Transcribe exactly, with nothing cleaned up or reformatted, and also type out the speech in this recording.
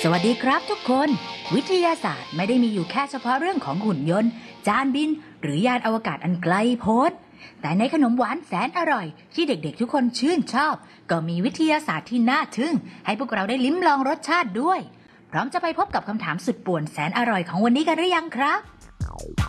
สวัสดีครับทุกคนวิทยาศาสตร์ไม่ได้มีอยู่แค่เฉพาะเรื่องของหุ่นยนต์จานบินหรือยานอวกาศอันไกลโพ้นแต่ในขนมหวานแสนอร่อยที่เด็กๆทุกคนชื่นชอบก็มีวิทยาศาสตร์ที่น่าทึ่งให้พวกเราได้ลิ้มลองรสชาติด้วยพร้อมจะไปพบกับคำถามสุดป่วนแสนอร่อยของวันนี้กันหรือยังครับ